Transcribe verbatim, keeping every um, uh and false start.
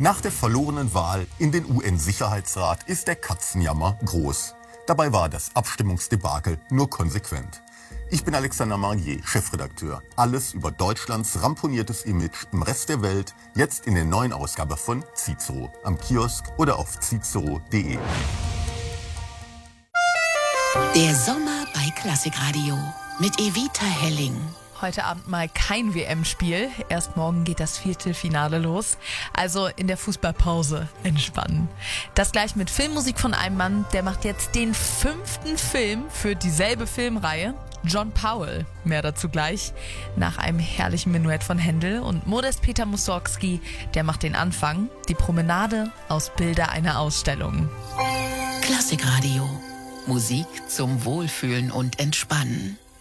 Nach der verlorenen Wahl in den U N-Sicherheitsrat ist der Katzenjammer groß. Dabei war das Abstimmungsdebakel nur konsequent. Ich bin Alexander Marnier, Chefredakteur. Alles über Deutschlands ramponiertes Image im Rest der Welt, jetzt in der neuen Ausgabe von Cicero, am Kiosk oder auf cicero punkt de. Der Sommer bei Klassikradio mit Evita Helling. Heute Abend mal kein W M-Spiel. Erst morgen geht das Viertelfinale los. Also in der Fußballpause entspannen. Das gleich mit Filmmusik von einem Mann, der macht jetzt den fünften Film für dieselbe Filmreihe. John Powell. Mehr dazu gleich. Nach einem herrlichen Menuett von Händel und Modest Peter Mussorgsky, der macht den Anfang. Die Promenade aus Bilder einer Ausstellung. Klassikradio. Musik zum Wohlfühlen und Entspannen.